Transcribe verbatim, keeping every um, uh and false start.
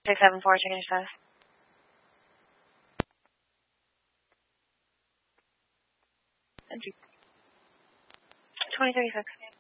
six seven four, checking your status. Twenty thirty six.